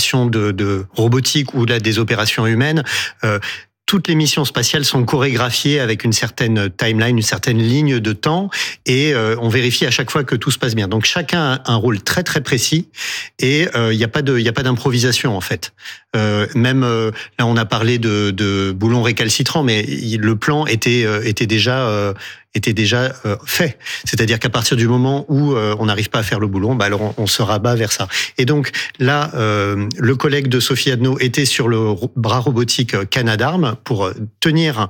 opérations de robotique ou là des opérations humaines, toutes les missions spatiales sont chorégraphiées avec une certaine timeline, une certaine ligne de temps, et on vérifie à chaque fois que tout se passe bien. Donc chacun a un rôle très très précis, et il y a pas d'improvisation en fait. Même là, on a parlé de boulons récalcitrants, mais le plan était déjà fait. C'est-à-dire qu'à partir du moment où on n'arrive pas à faire le boulon, alors on se rabat vers ça. Et donc là, le collègue de Sophie Adno était sur le bras robotique Canadarm pour tenir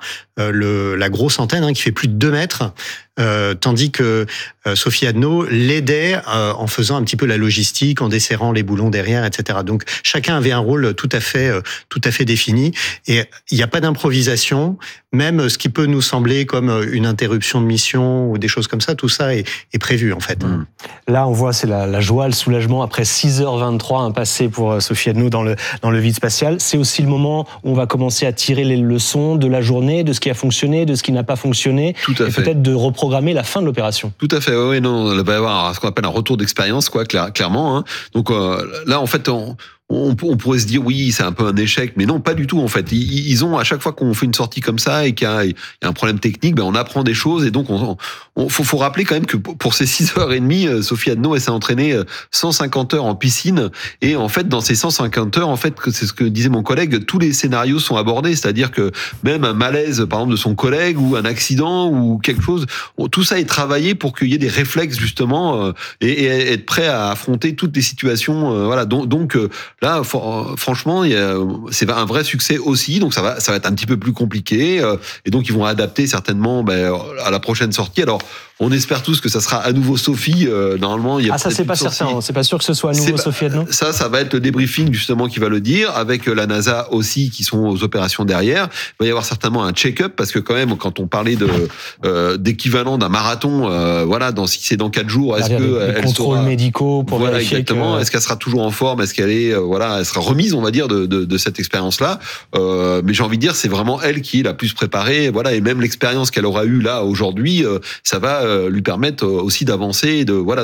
la grosse antenne qui fait plus de 2 mètres, tandis que Sophie Adno l'aidait en faisant un petit peu la logistique, en desserrant les boulons derrière, etc. Donc chacun avait un rôle tout à fait défini, et il n'y a pas d'improvisation. Même ce qui peut nous sembler comme une interruption de mission ou des choses comme ça, tout ça est prévu en fait. Là, on voit, c'est la joie, le soulagement après 6h23 passé pour Sophie Adno dans le vide spatial. C'est aussi le moment où on va commencer à tirer les leçons de la journée, de ce qui a fonctionné, de ce qui n'a pas fonctionné, et peut-être de reprogrammer la fin de l'opération. Tout à fait. Oui, non, il va y avoir ce qu'on appelle un retour d'expérience, clairement. Donc là, en fait, on pourrait se dire oui, c'est un peu un échec, mais non, pas du tout en fait. Ils ont, à chaque fois qu'on fait une sortie comme ça et qu'il y a un problème technique, on apprend des choses, et donc faut rappeler quand même que pour ces 6h30, Sophie Adno, elle s'est entraînée 150 heures en piscine, et en fait dans ces 150 heures, en fait, c'est ce que disait mon collègue, tous les scénarios sont abordés, c'est-à-dire que même un malaise par exemple de son collègue ou un accident ou quelque chose, tout ça est travaillé pour qu'il y ait des réflexes justement et être prêt à affronter toutes les situations. Voilà, donc là, franchement, c'est un vrai succès aussi, donc ça va être un petit peu plus compliqué, et donc ils vont adapter certainement à la prochaine sortie. Alors, on espère tous que ça sera à nouveau Sophie. Normalement, il y a ça c'est pas certain. C'est pas sûr que ce soit à nouveau Sophie Adno. Ça va être le débriefing justement qui va le dire, avec la NASA aussi qui sont aux opérations derrière. Il va y avoir certainement un check-up, parce que quand même, quand on parlait d'équivalent d'un marathon, si c'est dans 4 jours, est-ce que les contrôles médicaux pour vérifier exactement, est-ce qu'elle sera toujours en forme, est-ce qu'elle est elle sera remise, on va dire, de cette expérience-là. Mais j'ai envie de dire, c'est vraiment elle qui est la plus préparée, et même l'expérience qu'elle aura eue là aujourd'hui, ça va lui permettre aussi d'avancer,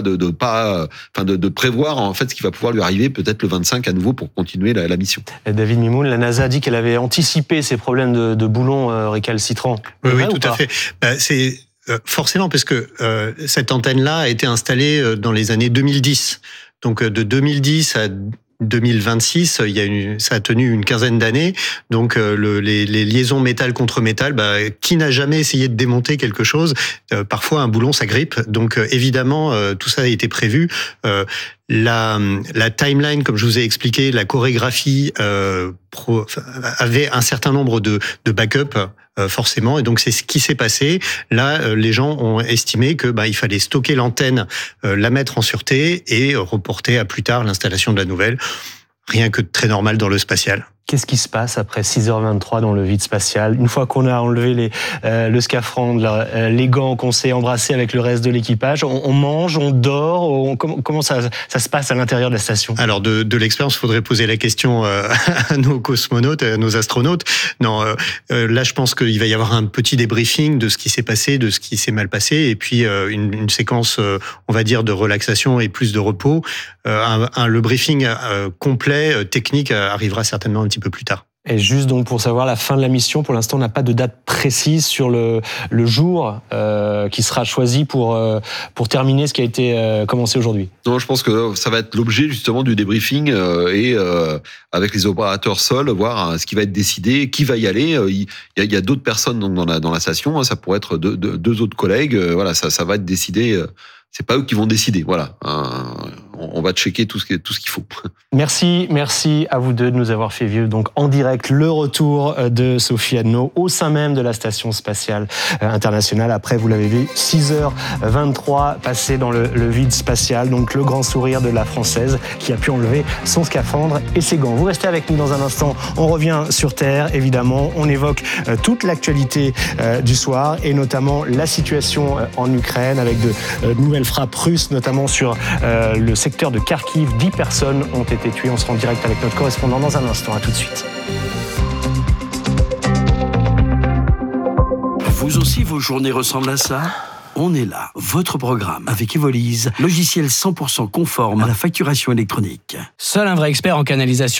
de prévoir en fait ce qui va pouvoir lui arriver peut-être le 25 à nouveau pour continuer la mission. David Mimoun, la NASA a dit qu'elle avait anticipé ces problèmes de boulons récalcitrants. Oui, tout à fait. C'est forcément, parce que cette antenne-là a été installée dans les années 2010. Donc de 2010 à 2026, ça a tenu une quinzaine d'années. Donc les liaisons métal contre métal, qui n'a jamais essayé de démonter quelque chose, parfois un boulon s'agrippe. Donc évidemment, tout ça a été prévu. La timeline, comme je vous ai expliqué, la chorégraphie avait un certain nombre de backups, forcément, et donc c'est ce qui s'est passé. Là, les gens ont estimé que il fallait stocker l'antenne, la mettre en sûreté et reporter à plus tard l'installation de la nouvelle. Rien que de très normal dans le spatial. Qu'est-ce qui se passe après 6h23 dans le vide spatial? Une fois qu'on a enlevé le scaphandre, les gants, qu'on s'est embrassé avec le reste de l'équipage, on mange, on dort, comment ça se passe à l'intérieur de la station? Alors de l'expérience, il faudrait poser la question à nos cosmonautes, à nos astronautes. Non, là je pense qu'il va y avoir un petit débriefing de ce qui s'est passé, de ce qui s'est mal passé, et puis une séquence, on va dire, de relaxation et plus de repos. Le briefing complet, technique, arrivera certainement un petit peu plus tard. Et juste donc pour savoir la fin de la mission, pour l'instant on n'a pas de date précise sur le jour qui sera choisi pour terminer ce qui a été commencé aujourd'hui. Non, je pense que ça va être l'objet justement du débriefing et avec les opérateurs sol, voir ce qui va être décidé, qui va y aller. Il y a d'autres personnes donc dans la station, ça pourrait être deux autres collègues. Ça va être décidé. C'est pas eux qui vont décider. Voilà. On va checker tout ce qu'il faut. Merci à vous deux de nous avoir fait vivre donc en direct le retour de Sophie Adno au sein même de la Station Spatiale Internationale. Après, vous l'avez vu, 6h23 passé dans le vide spatial, donc le grand sourire de la Française qui a pu enlever son scaphandre et ses gants. Vous restez avec nous dans un instant. On revient sur Terre, évidemment. On évoque toute l'actualité du soir et notamment la situation en Ukraine avec de nouvelles frappes russes, notamment sur le secteur de Kharkiv. 10 personnes ont été tuées. On sera en direct avec notre correspondant dans un instant. À tout de suite. Vous aussi, vos journées ressemblent à ça ? On est là, votre programme, avec Evolise, logiciel 100% conforme à la facturation électronique. Seul un vrai expert en canalisation